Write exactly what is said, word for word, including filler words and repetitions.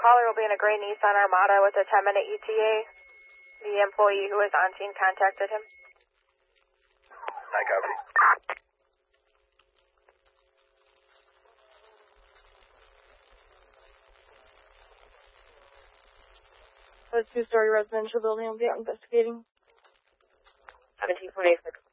caller will be in a gray Nissan Armada with a ten minute E T A. The employee who was on scene contacted him. I copy. A two-story residential building will be investigating. seventeen twenty-six.